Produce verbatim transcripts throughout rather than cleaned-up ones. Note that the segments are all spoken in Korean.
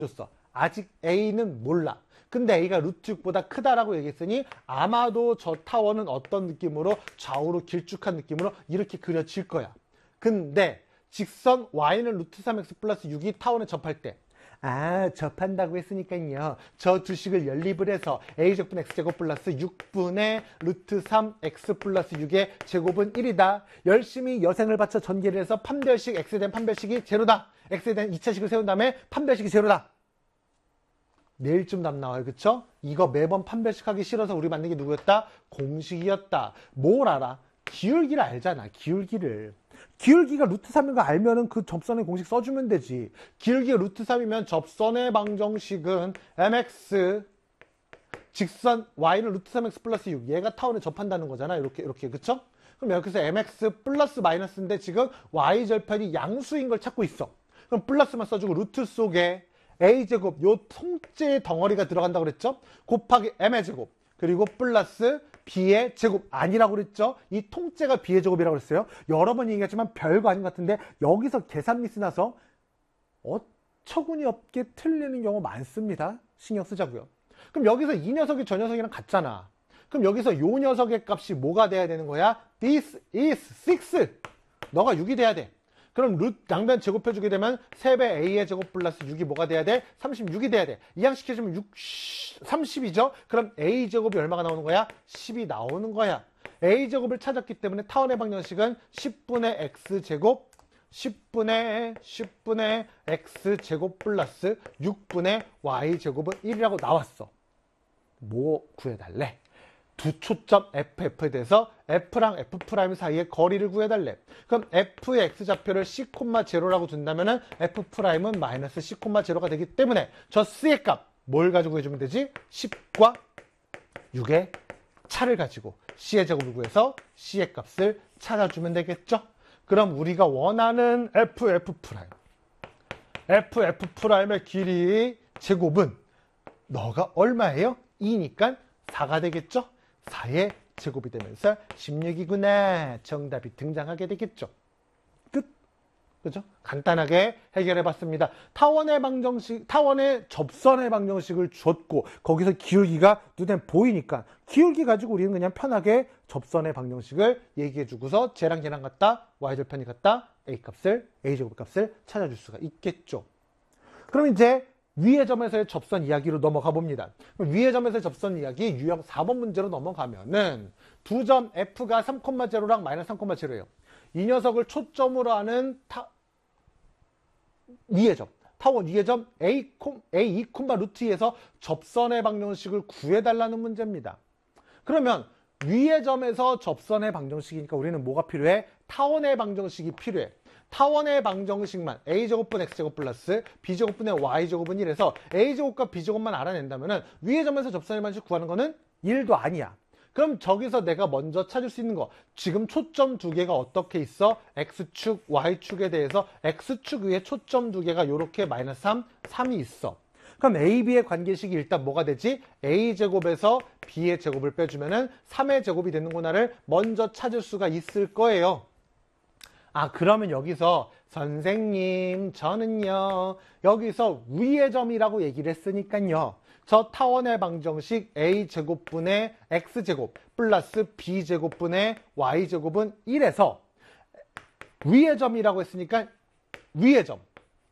줬어. 아직 A는 몰라. 근데 A가 루트 육보다 크다라고 얘기했으니 아마도 저 타원은 어떤 느낌으로 좌우로 길쭉한 느낌으로 이렇게 그려질 거야. 근데 직선 Y는 루트 삼 엑스 플러스 육이 타원에 접할 때 아, 접한다고 했으니까요. 저 두 식을 연립을 해서 A제곱분 X제곱 플러스 육분의 루트 삼 엑스 플러스 육의 제곱은 일이다. 열심히 여생을 바쳐 전개를 해서 판별식 X에 대한 판별식이 제로다. X에 대한 이 차식을 세운 다음에 판별식이 제로다. 내일쯤 답 나와요. 그쵸? 이거 매번 판별식 하기 싫어서 우리 만든 게 누구였다? 공식이었다. 뭘 알아? 기울기를 알잖아. 기울기를. 기울기가 루트 삼인 거 알면은 그 접선의 공식 써주면 되지. 기울기가 루트 삼이면 접선의 방정식은 엠엑스 직선 Y는 루트 삼 엑스 플러스 육. 얘가 타원에 접한다는 거잖아. 이렇게, 이렇게. 그쵸? 그럼 여기서 엠엑스 플러스 마이너스인데 지금 Y 절편이 양수인 걸 찾고 있어. 그럼 플러스만 써주고 루트 속에 A제곱, 요 통째의 덩어리가 들어간다고 그랬죠? 곱하기 M의 제곱, 그리고 플러스 B의 제곱 아니라고 그랬죠? 이 통째가 B의 제곱이라고 그랬어요. 여러 번 얘기했지만 별거 아닌 것 같은데 여기서 계산 미스 나서 어처구니 없게 틀리는 경우 많습니다. 신경 쓰자고요. 그럼 여기서 이 녀석이 저 녀석이랑 같잖아. 그럼 여기서 요 녀석의 값이 뭐가 돼야 되는 거야? This is six. 너가 육이 돼야 돼. 그럼 루트 양변 제곱해주게 되면 세 배 A의 제곱 플러스 육이 뭐가 돼야 돼? 삼십육이 돼야 돼. 이항시켜주면 육, 삼십이죠? 그럼 A제곱이 얼마가 나오는 거야? 십이 나오는 거야. A제곱을 찾았기 때문에 타원의 방정식은 십분의 X제곱, 십분의 십분의 X제곱 플러스 육분의 Y제곱은 일이라고 나왔어. 뭐 구해달래? 두 초점 에프 에프에 대해서 F랑 F' 사이의 거리를 구해달래. 그럼 F의 X좌표를 C, 제로라고 둔다면은 F'은 마이너스 C, 제로가 되기 때문에 저 C의 값 뭘 가지고 해주면 되지? 십과 육의 차를 가지고 C의 제곱을 구해서 C의 값을 찾아주면 되겠죠? 그럼 우리가 원하는 에프 에프' 에프 에프'의 길이 제곱은 너가 얼마예요? 이니까 사가 되겠죠? 사의 제곱이 되면서 십육이구나. 정답이 등장하게 되겠죠. 끝. 그죠? 간단하게 해결해 봤습니다. 타원의 방정식, 타원의 접선의 방정식을 줬고 거기서 기울기가 눈에 보이니까 기울기 가지고 우리는 그냥 편하게 접선의 방정식을 얘기해 주고서 쟤랑 얘랑 같다, Y절편이 같다, A 값을, A제곱 값을 찾아줄 수가 있겠죠. 그럼 이제 위의 점에서의 접선 이야기로 넘어가 봅니다. 위의 점에서의 접선 이야기 유형 사 번 문제로 넘어가면은 두 점 F가 삼, 제로랑 마이너스 삼, 제로예요. 이 녀석을 초점으로 하는 타... 위의 점, 타원 위의 점 A, A2, 루트 이에서 접선의 방정식을 구해달라는 문제입니다. 그러면 위의 점에서 접선의 방정식이니까 우리는 뭐가 필요해? 타원의 방정식이 필요해. 타원의 방정식만 A제곱분 X제곱 플러스 B제곱분의 Y제곱은 일에서 A제곱과 B제곱만 알아낸다면 위의 점에서 접선의 방정식 구하는 거는 일도 아니야. 그럼 저기서 내가 먼저 찾을 수 있는 거, 지금 초점 두 개가 어떻게 있어? X축, Y축에 대해서 X축 위에 초점 두 개가 이렇게 마이너스 삼, 삼이 있어. 그럼 A, B의 관계식이 일단 뭐가 되지? A제곱에서 B의 제곱을 빼주면은 삼의 제곱이 되는구나를 먼저 찾을 수가 있을 거예요. 아, 그러면 여기서 선생님 저는요 여기서 위의 점이라고 얘기를 했으니까요 저 타원의 방정식 A제곱분의 X제곱 플러스 B제곱분의 Y제곱은 일에서 위의 점이라고 했으니까 위의 점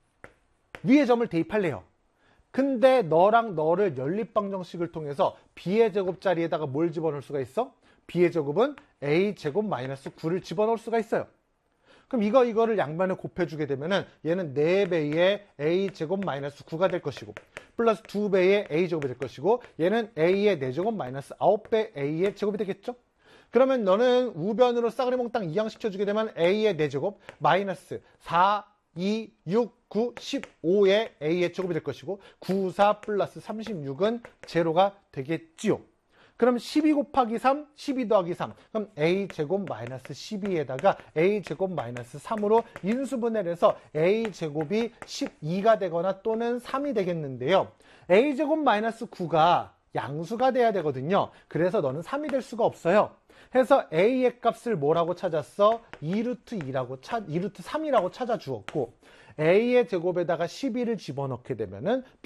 위의 점을 대입할래요. 근데 너랑 너를 연립방정식을 통해서 B의 제곱 자리에다가 뭘 집어넣을 수가 있어? B의 제곱은 A제곱 마이너스 구를 집어넣을 수가 있어요. 그럼 이거 이거를 양변에 곱해주게 되면은 얘는 네 배의 A제곱 마이너스 구가 될 것이고 플러스 두 배의 A제곱이 될 것이고 얘는 A의 네 제곱 마이너스 아홉 배 A의 제곱이 되겠죠? 그러면 너는 우변으로 싸그리 몽땅 이항시켜주게 되면 A의 네 제곱 마이너스 사, 이, 육, 구, 십오의 A의 제곱이 될 것이고 구, 사 플러스 삼십육은 제로가 되겠지요. 그럼 십이 곱하기 삼, 십이 더하기 삼. 그럼 A제곱 마이너스 십이에다가 A제곱 마이너스 삼으로 인수분해를 해서 A제곱이 십이가 되거나 또는 삼이 되겠는데요. A제곱 마이너스 구가 양수가 돼야 되거든요. 그래서 너는 삼이 될 수가 없어요. 해서 A의 값을 뭐라고 찾았어? 이 루트 이라고 차, 이 루트 삼이라고 찾아주었고 A의 제곱에다가 십이를 집어넣게 되면은